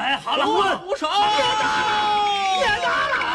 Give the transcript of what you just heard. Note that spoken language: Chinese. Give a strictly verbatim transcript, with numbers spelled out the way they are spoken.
哎，好了好了， 无手， 别打了，别打了。